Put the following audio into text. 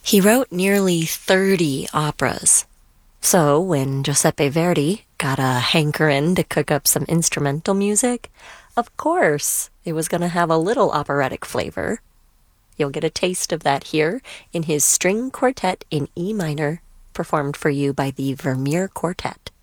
He wrote nearly 30 operas. So when Giuseppe Verdi got a hankerin' to cook up some instrumental music, of course it was going to have a little operatic flavor. You'll get a taste of that here in his string quartet in E minor, performed for you by the Vermeer Quartet.